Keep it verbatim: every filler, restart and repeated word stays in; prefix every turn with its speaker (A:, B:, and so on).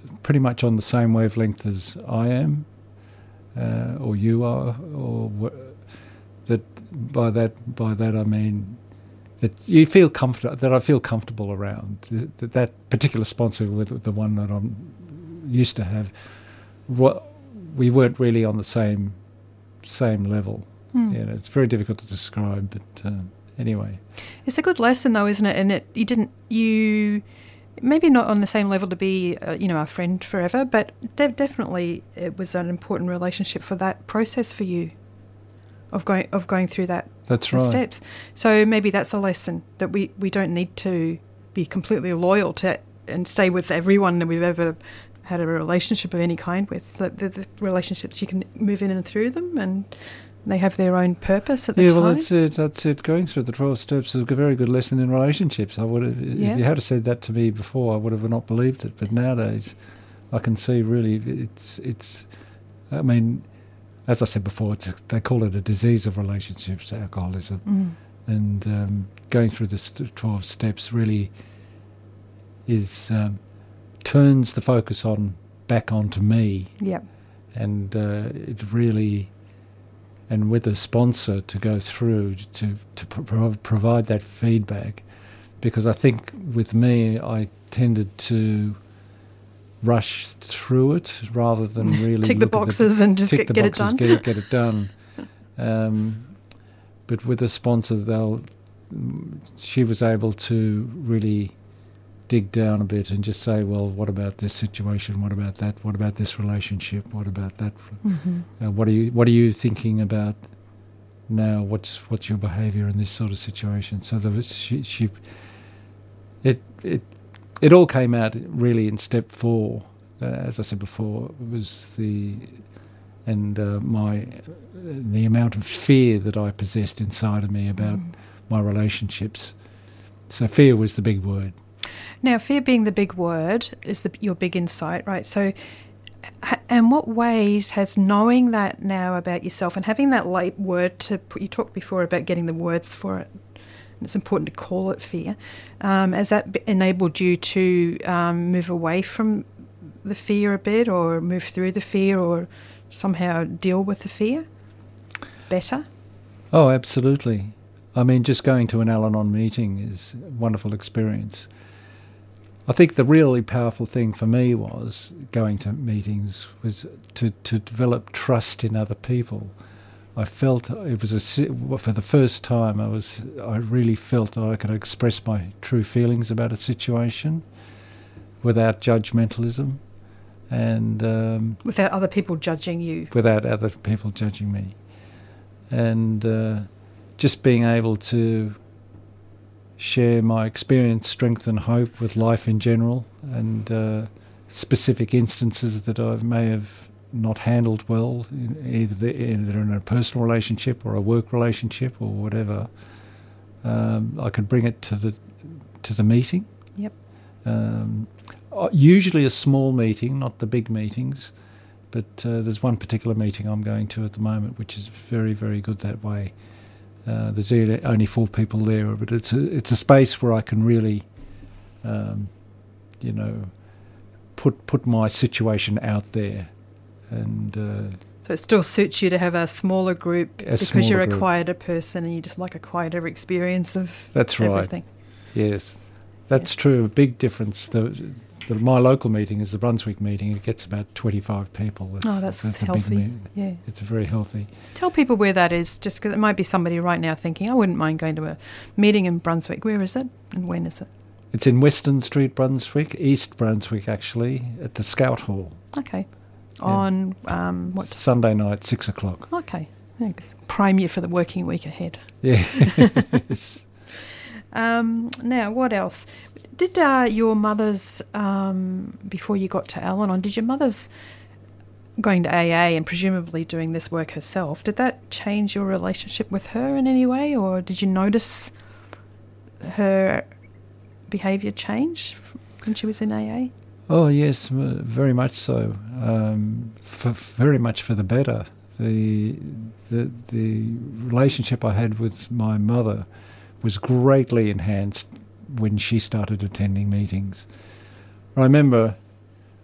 A: pretty much on the same wavelength as I am, uh, or you are, or wh- that by that by that I mean that you feel comfort that I feel comfortable around that, that particular sponsor with the one that I'm used to have. What we weren't really on the same same level.
B: Mm.
A: You know, it's very difficult to describe, but uh, anyway,
B: it's a good lesson though, isn't it? And it you didn't you. Maybe not on the same level to be, uh, you know, a friend forever, but de- definitely it was an important relationship for that process for you of going of going through that
A: that's
B: the
A: right.
B: steps. So maybe that's a lesson that we, we don't need to be completely loyal to and stay with everyone that we've ever had a relationship of any kind with. The, the, the relationships you can move in and through them, and they have their own purpose at the
A: yeah,
B: time.
A: well, that's it. That's it. Going through the twelve steps is a very good lesson in relationships. I would have,
B: Yeah.
A: if you had said that to me before, I would have not believed it. But nowadays, I can see really it's it's. I mean, as I said before, it's a, they call it a disease of relationships, alcoholism,
B: Mm.
A: and um, going through the st- twelve steps really is um, turns the focus on back onto me,
B: Yeah.
A: and uh, it really. And with a sponsor to go through to to pro- provide that feedback, because I think with me I tended to rush through it rather than really
B: Tick the
A: look at
B: boxes and just
A: tick
B: get,
A: the
B: get it
A: boxes,
B: done.
A: Get it, get it done. Um, but with a sponsor, they'll she was able to really dig down a bit and just say, well, what about this situation? What about that? What about this relationship? What about that?
B: Mm-hmm.
A: Uh, what are you What are you thinking about now? What's What's your behaviour in this sort of situation? So there was, she, she, it it it all came out really in step four. Uh, as I said before, it was the and uh, my the amount of fear that I possessed inside of me about
B: Mm.
A: my relationships. So fear was the big word.
B: Now, fear being the big word is the, your big insight, right? So, h- and what ways has knowing that now about yourself and having that late word to put, you talked before about getting the words for it, and it's important to call it fear, um, has that b- enabled you to um, move away from the fear a bit, or move through the fear, or somehow deal with the fear better?
A: Oh, absolutely. I mean, just going to an Al-Anon meeting is a wonderful experience. I think the really powerful thing for me was going to meetings was to, to develop trust in other people. I felt it was a, for the first time I was I really felt that I could express my true feelings about a situation without judgmentalism and um,
B: Without other people judging you.
A: without other people judging me, and uh, just being able to share my experience, strength and hope with life in general, and uh, specific instances that I may have not handled well, either, either in a personal relationship or a work relationship or whatever. Um, I could bring it to the to the meeting.
B: Yep.
A: Um, usually a small meeting, not the big meetings, but uh, there's one particular meeting I'm going to at the moment which is very, very good that way. Uh, there's only four people there, but it's a it's a space where I can really, um, you know, put put my situation out there, and uh,
B: So it still suits you to have a smaller group
A: A
B: because
A: smaller
B: you're a
A: group.
B: quieter person and you just like a quieter experience of
A: That's right.
B: everything.
A: yes, that's true. A big difference. The, the my local meeting is the Brunswick meeting. It gets about twenty-five people. That's,
B: Oh, that's,
A: a big
B: healthy.
A: meeting.
B: Yeah.
A: It's very healthy.
B: Tell people where that is, just because it might be somebody right now thinking, I wouldn't mind going to a meeting in Brunswick. Where is it and when is it?
A: It's in Western Street, Brunswick, East Brunswick, actually, at the Scout Hall.
B: Okay.
A: Yeah.
B: On um, what?
A: Sunday night, six o'clock.
B: Okay. Okay. Prime you for the working week ahead.
A: Yeah. Yes.
B: Um, now, what else? Did uh, your mother's, um, before you got to Al-Anon, did your mother's going to A A and presumably doing this work herself, did that change your relationship with her in any way, or did you notice her behaviour change when she was in A A?
A: Oh yes, m- very much so. Um, for, very much for the better. The, the the relationship I had with my mother was greatly enhanced when she started attending meetings. I remember